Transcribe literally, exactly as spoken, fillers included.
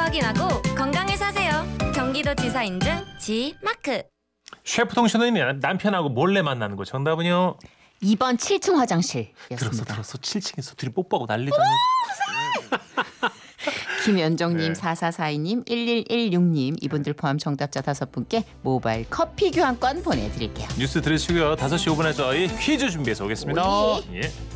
확인하고 건강을 사세요. 경기도지사 인증 지마크. 셰프 통신원이 남편하고 몰래 만나는 거 정답은요? 이 번 칠 층 화장실이었습니다. 들었어 들었어 칠 층에서 둘이 뽀뽀하고 난리도 아니야. 김연정님, 네. 사사사이님, 일일일육님 이분들 포함 정답자 다섯 분께 모바일 커피 교환권 보내드릴게요. 뉴스 들으시고요. 다섯 시 오 분에 저희 퀴즈 준비해서 오겠습니다. 오예. 예.